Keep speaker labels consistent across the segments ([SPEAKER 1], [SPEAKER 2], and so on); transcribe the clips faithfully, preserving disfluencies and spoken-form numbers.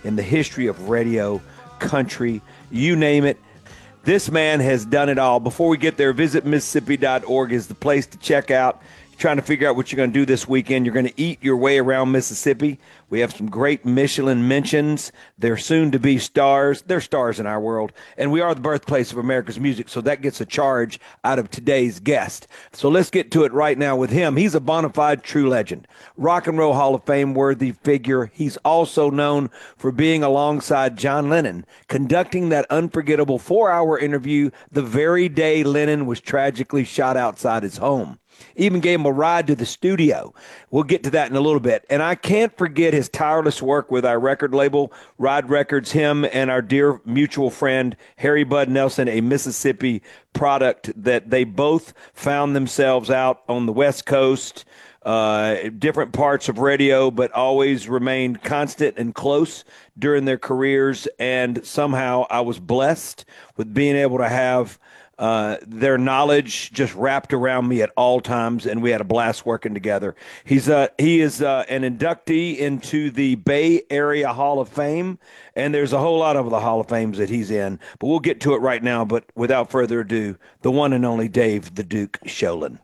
[SPEAKER 1] in the history of radio, country, you name it. This man has done it all. Before we get there, visit Mississippi dot org is the place to check out. You're trying to figure out what you're going to do this weekend. You're going to eat your way around Mississippi. We have some great Michelin mentions. They're soon to be stars. They're stars in our world. And we are the birthplace of America's music, so that gets a charge out of today's guest. So let's get to it right now with him. He's a bona fide true legend, Rock and Roll Hall of Fame worthy figure. He's also known for being alongside John Lennon, conducting that unforgettable four-hour interview the very day Lennon was tragically shot outside his home. Even gave him a ride to the studio. We'll get to that in a little bit. And I can't forget his tireless work with our record label, Ride Records, him and our dear mutual friend, Harry Bud Nelson, a Mississippi product that they both found themselves out on the West Coast, uh, different parts of radio, but always remained constant and close during their careers. And somehow I was blessed with being able to have Uh, their knowledge just wrapped around me at all times, and we had a blast working together. He's uh, he is uh, an inductee into the Bay Area Hall of Fame, and there's a whole lot of the Hall of Fames that he's in, but we'll get to it right now. But without further ado, the one and only Dave the Duke Sholin.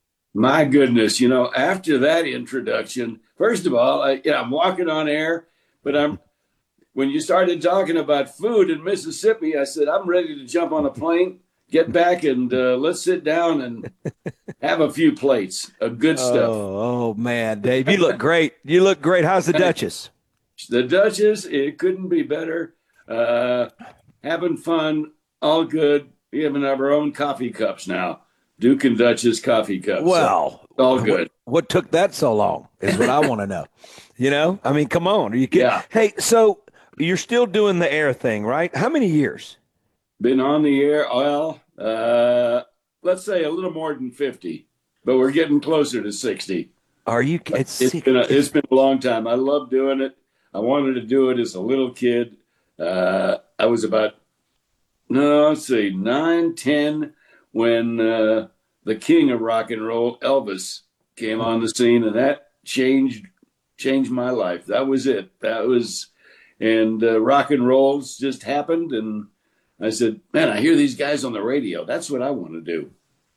[SPEAKER 2] My goodness, you know, after that introduction, first of all, I, yeah, I'm walking on air, but I'm when you started talking about food in Mississippi, I said, I'm ready to jump on a plane. Get back and uh, let's sit down and have a few plates of good stuff.
[SPEAKER 1] Oh, oh, man, Dave, you look great. You look great. How's the Duchess?
[SPEAKER 2] The Duchess, it couldn't be better. Uh, having fun, all good. We even have our own coffee cups now. Duke and Duchess coffee cups.
[SPEAKER 1] Well,
[SPEAKER 2] so all good.
[SPEAKER 1] What, what took that so long is what I want to know. You know, I mean, come on. Are you kidding?
[SPEAKER 2] Yeah.
[SPEAKER 1] Hey, so you're still doing the air thing, right? How many years?
[SPEAKER 2] Been on the air, well, uh, let's say a little more than fifty, but we're getting closer to sixty.
[SPEAKER 1] Are you? It's,
[SPEAKER 2] it's been a, it's been a long time. I love doing it. I wanted to do it as a little kid. Uh, I was about, no, let's see, nine, ten when uh, the king of rock and roll, Elvis, came on the scene, and that changed changed my life. That was it. That was, and uh, rock and rolls just happened, and I said, man, I hear these guys on the radio. That's what I want to do.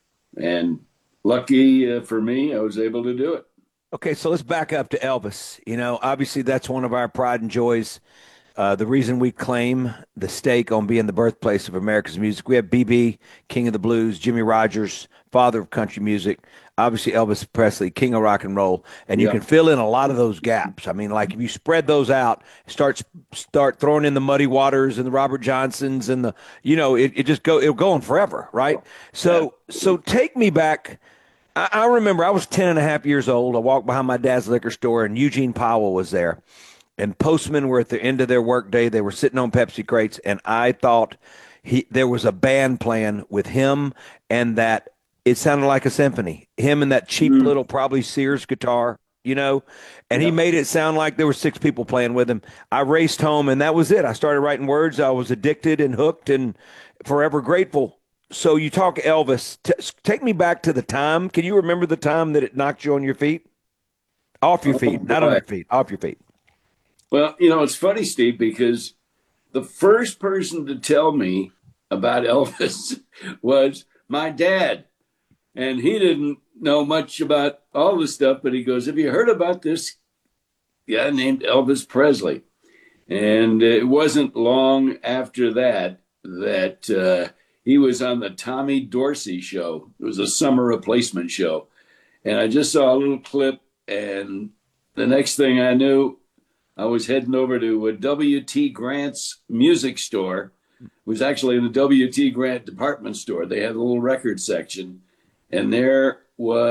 [SPEAKER 2] And lucky uh, for me, I was able to do it.
[SPEAKER 1] Okay, so let's back up to Elvis. You know, obviously that's one of our pride and joys. Uh, the reason we claim the stake on being the birthplace of America's music. We have B B, King of the Blues, Jimmy Rogers, father of country music, obviously Elvis Presley, king of rock and roll, and you yeah. can fill in a lot of those gaps. I mean, like if you spread those out, start start throwing in the Muddy Waters and the Robert Johnsons and the, you know, it, it just go it'll go on forever, right? So yeah. so take me back. I, I remember I was ten and a half years old. I walked behind my dad's liquor store, and Eugene Powell was there. And Postmen were at the end of their workday. They were sitting on Pepsi crates, and I thought he there was a band playing with him, and that it sounded like a symphony. Him and that cheap mm. little probably Sears guitar, you know, and yeah. he made it sound like there were six people playing with him. I raced home, and that was it. I started writing words. I was addicted and hooked and forever grateful. So you talk Elvis. T- take me back to the time. Can you remember the time that it knocked you on your feet? Off your feet, oh, not on your feet, off your feet.
[SPEAKER 2] Well, you know, it's funny, Steve, because the first person to tell me about Elvis was my dad. And he didn't know much about all this stuff, but he goes, have you heard about this guy named Elvis Presley? And it wasn't long after that that uh, he was on the Tommy Dorsey show. It was a summer replacement show. And I just saw a little clip, and the next thing I knew, I was heading over to a W T Grant's music store. It was actually in the W T Grant department store. They had a little record section. And there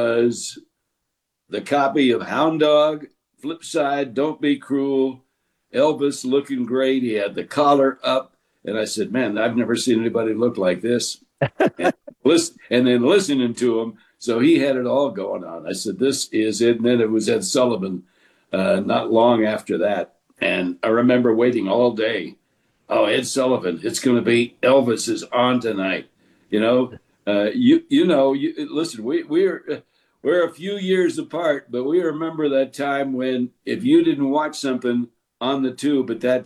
[SPEAKER 2] was the copy of Hound Dog, Flipside, Don't Be Cruel, Elvis looking great. He had the collar up. And I said, man, I've never seen anybody look like this. and, listen, and then listening to him. So he had it all going on. I said, this is it. And then it was Ed Sullivan. Uh, not long after that. And I remember waiting all day. Oh, Ed Sullivan, it's going to be Elvis is on tonight. You know, uh, you you know, you, listen, we, we're, we're a few years apart, but we remember that time when if you didn't watch something on the tube at that